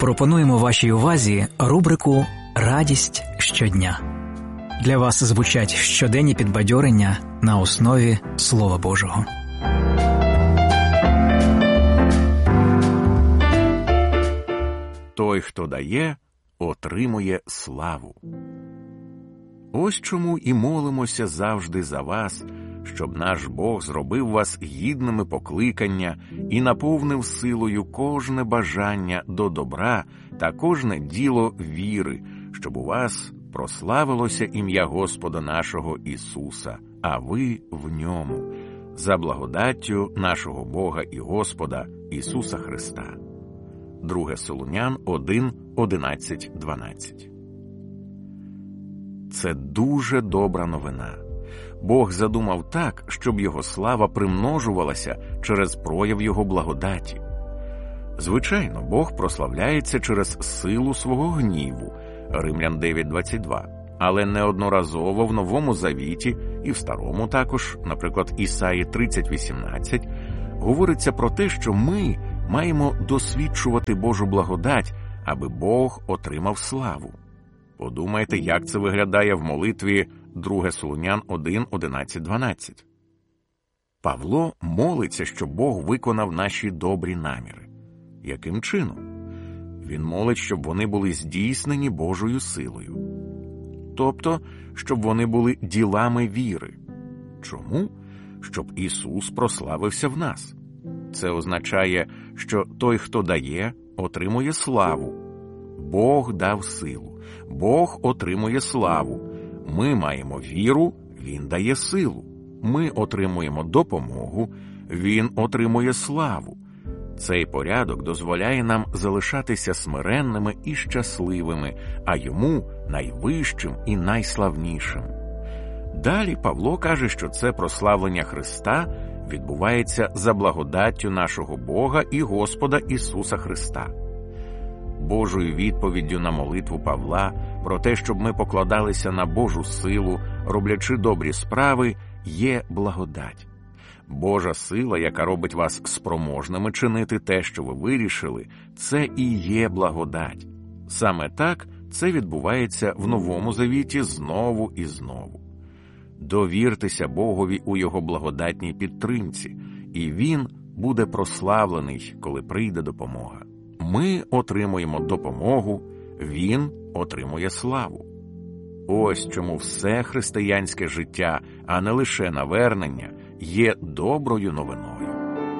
Пропонуємо вашій увазі рубрику «Радість щодня». Для вас звучать щоденні підбадьорення на основі Слова Божого. Той, хто дає, отримує славу. Ось чому і молимося завжди за вас, щоб наш Бог зробив вас гідними покликання і наповнив силою кожне бажання до добра та кожне діло віри, щоб у вас прославилося ім'я Господа нашого Ісуса, а ви в ньому, за благодаттю нашого Бога і Господа Ісуса Христа. 2 Солунян 1, 11, 12. Це дуже добра новина. Бог задумав так, щоб Його слава примножувалася через прояв Його благодаті. Звичайно, Бог прославляється через силу свого гніву, Римлян 9:22, але неодноразово в Новому Завіті і в Старому також, наприклад, Ісаї 30:18, говориться про те, що ми маємо досвідчувати Божу благодать, аби Бог отримав славу. Подумайте, як це виглядає в молитві 2 Солунян 1, 11, 12. Павло молиться, щоб Бог виконав наші добрі наміри. Яким чином? Він молить, щоб вони були здійснені Божою силою. Тобто, щоб вони були ділами віри. Чому? Щоб Ісус прославився в нас. Це означає, що той, хто дає, отримує славу. Бог дав силу. Бог отримує славу. Ми маємо віру, Він дає силу. Ми отримуємо допомогу, Він отримує славу. Цей порядок дозволяє нам залишатися смиренними і щасливими, а Йому найвищим і найславнішим. Далі Павло каже, що це прославлення Христа відбувається за благодаттю нашого Бога і Господа Ісуса Христа. Божою відповіддю на молитву Павла про те, щоб ми покладалися на Божу силу, роблячи добрі справи, є благодать. Божа сила, яка робить вас спроможними чинити те, що ви вирішили, це і є благодать. Саме так це відбувається в Новому Завіті знову і знову. Довіртеся Богові у Його благодатній підтримці, і Він буде прославлений, коли прийде допомога. Ми отримуємо допомогу, Він отримує славу. Ось чому все християнське життя, а не лише навернення, є доброю новиною.